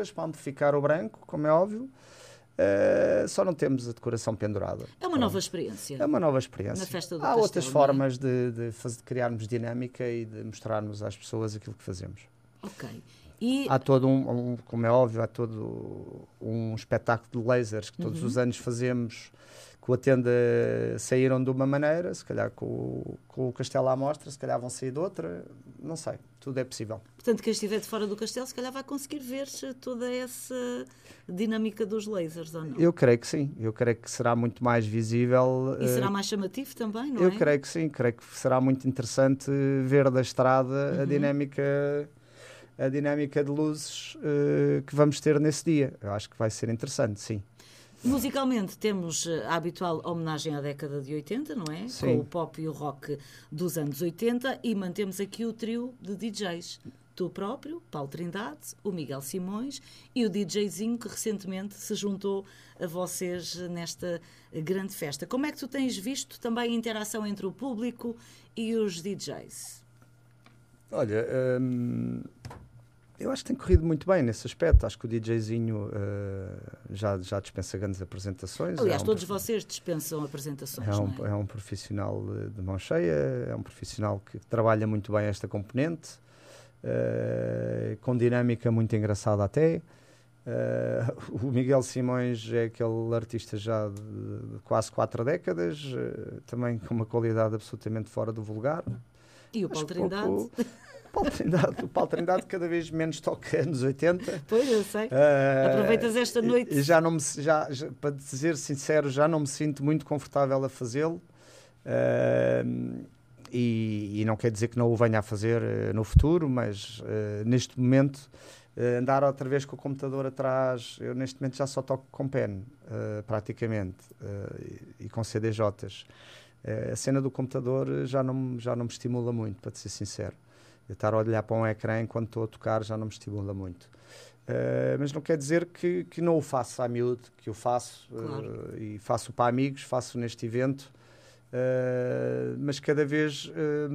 sombras para amplificar o branco, como é óbvio. Só não temos a decoração pendurada. É uma nova experiência. É uma nova experiência. Na festa do Há Castelo, outras formas de criarmos dinâmica e de mostrarmos às pessoas aquilo que fazemos. Ok. E... Há todo como é óbvio, há todo um espetáculo de lasers que todos os anos fazemos, com a tenda saíram de uma maneira, se calhar com o castelo à mostra, se calhar vão sair de outra, não sei, tudo é possível. Portanto, quem estiver de fora do castelo, se calhar vai conseguir ver toda essa dinâmica dos lasers, ou não? Eu creio que sim, eu creio que será muito mais visível. E será mais chamativo também, não é? Eu creio que sim, creio que será muito interessante ver da estrada a dinâmica de luzes que vamos ter nesse dia. Eu acho que vai ser interessante, sim. Musicalmente temos a habitual homenagem à década de 80, não é? Sim. Com o pop e o rock dos anos 80, e mantemos aqui o trio de DJs. Tu próprio, Paulo Trindade, o Miguel Simões e o DJzinho que recentemente se juntou a vocês nesta grande festa. Como é que tu tens visto também a interação entre o público e os DJs? Olha, eu acho que tem corrido muito bem nesse aspecto. Acho que o DJzinho já dispensa grandes apresentações. Aliás, todos vocês dispensam apresentações, não é? É um profissional de mão cheia, é um profissional que trabalha muito bem esta componente, com dinâmica muito engraçada até. O Miguel Simões é aquele artista já de quase 4 décadas, também com uma qualidade absolutamente fora do vulgar. E o Paulo Trindade? O Paulo Trindade cada vez menos toca anos 80. Pois, eu sei. Aproveitas esta noite. Para dizer sincero, já não me sinto muito confortável a fazê-lo. E não quer dizer que não o venha a fazer no futuro, mas neste momento andar outra vez com o computador atrás, eu neste momento já só toco com pen, praticamente, e com CDJs. A cena do computador já não me estimula muito, para te ser sincero. Eu estar a olhar para um ecrã enquanto estou a tocar já não me estimula muito. Mas não quer dizer que não o faço à miúdo, que eu faço, claro. E faço para amigos, faço neste evento, mas cada vez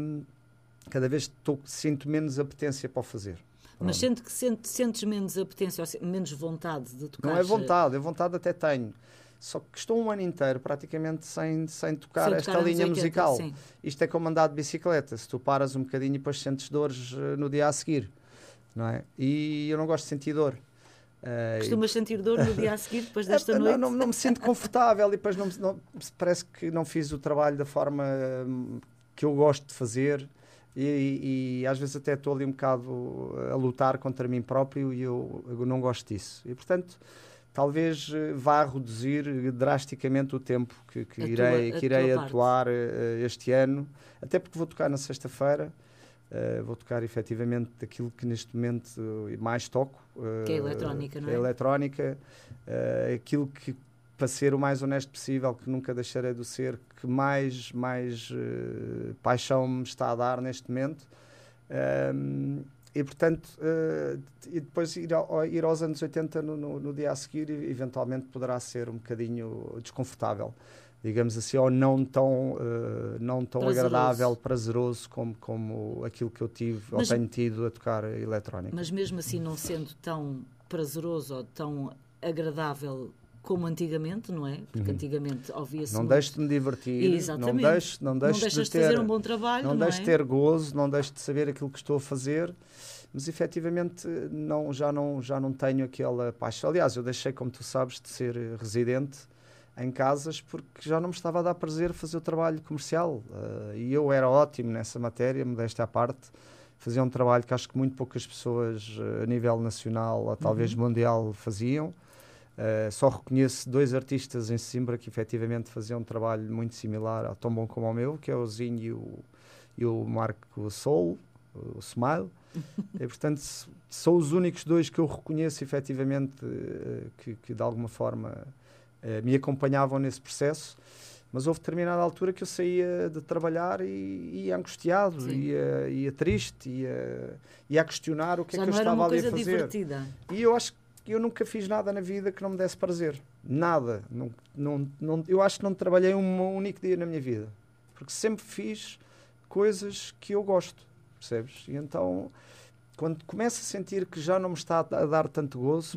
sinto menos apetência para o fazer. Mas sentes menos apetência, ou menos vontade de tocar? Não é vontade até tenho. Só que estou um ano inteiro praticamente sem tocar esta linha 80, musical. Sim. Isto é como andar de bicicleta. Se tu paras um bocadinho e depois sentes dores no dia a seguir, não é? E eu não gosto de sentir dor. Costumas sentir dor no dia a seguir, depois desta noite? Não me sinto confortável e depois parece que não fiz o trabalho da forma que eu gosto de fazer e às vezes até estou ali um bocado a lutar contra mim próprio e eu não gosto disso. E, portanto, talvez vá reduzir drasticamente o tempo que irei atuar este ano, até porque vou tocar na sexta-feira, vou tocar efetivamente daquilo que neste momento mais toco. Que é a eletrónica, não é? É a eletrónica, aquilo que, para ser o mais honesto possível, que nunca deixarei de ser, que mais paixão me está a dar neste momento. E, portanto, e depois ir aos anos 80 no dia a seguir, eventualmente poderá ser um bocadinho desconfortável, digamos assim, ou não tão agradável, prazeroso como aquilo que eu tive ou tenho tido a tocar eletrónica. Mas mesmo assim, não sendo tão prazeroso ou tão agradável como antigamente, não é? Porque antigamente ouvia-se não deixo de me divertir, exatamente. não deixo de fazer um bom trabalho, não deixo de ter gozo, não deixo de saber aquilo que estou a fazer, mas efetivamente já não tenho aquela paixão. Aliás, eu deixei, como tu sabes, de ser residente em casas porque já não me estava a dar prazer fazer o trabalho comercial, e eu era ótimo nessa matéria, modéstia à parte, fazia um trabalho que acho que muito poucas pessoas a nível nacional ou talvez mundial faziam. Só reconheço 2 artistas em Sesimbra que efetivamente faziam um trabalho muito similar, tão bom como o meu, que é o Zinho e o Marco Soul, o Smile. E, portanto, são os únicos 2 que eu reconheço efetivamente que de alguma forma me acompanhavam nesse processo. Mas houve determinada altura que eu saía de trabalhar e ia angustiado, ia triste, ia a questionar o que é que eu estava ali a fazer. Divertida. E eu acho que eu nunca fiz nada na vida que não me desse prazer. Nada. Eu acho que não trabalhei um único dia na minha vida. Porque sempre fiz coisas que eu gosto, percebes? E então, quando começo a sentir que já não me está a dar tanto gozo,